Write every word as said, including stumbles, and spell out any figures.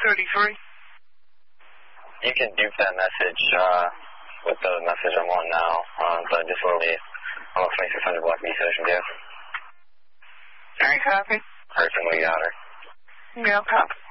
thirty-three. You can dupe that message uh, with the message I'm on now, uh, but just literally on the twenty-six hundred block B session two. All right, copy. Person, we got her. Yeah, copy.